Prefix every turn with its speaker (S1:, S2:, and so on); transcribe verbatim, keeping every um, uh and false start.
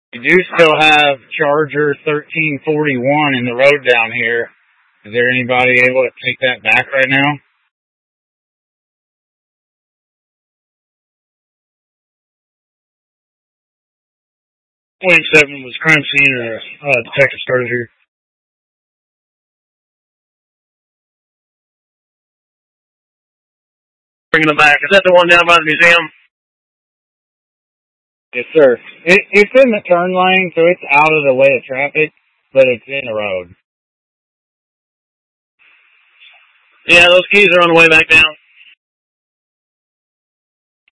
S1: We do still have Charger thirteen forty-one in the road down here. Is there anybody able to take that back right now? twenty-seven was crime scene, or uh, detective started here.
S2: Bringing them back. Is that the one down by the museum?
S1: Yes, sir. It, it's in the turn lane, so it's out of the way of traffic, but it's in the road.
S2: Yeah, those keys are on the way back down.